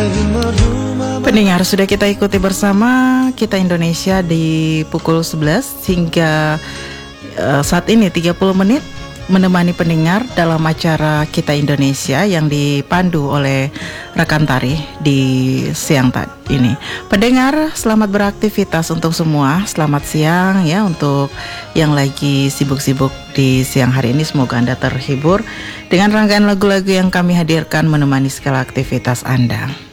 Pendengar, sudah kita ikuti bersama Kita Indonesia di pukul 11 hingga saat ini 30 menit menemani pendengar dalam acara Kita Indonesia yang dipandu oleh rekan tari di siang tadi ini. Pendengar, selamat beraktivitas untuk semua. Selamat siang ya untuk yang lagi sibuk-sibuk di siang hari ini. Semoga Anda terhibur dengan rangkaian lagu-lagu yang kami hadirkan menemani segala aktivitas Anda.